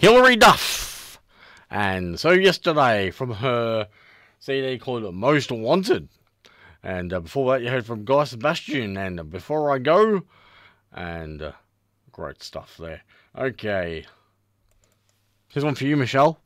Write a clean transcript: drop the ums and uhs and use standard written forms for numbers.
Hilary Duff. And so yesterday from her CD called Most Wanted. And before that you heard from Guy Sebastian and Before I Go. And great stuff there. Okay. Here's one for you, Michelle.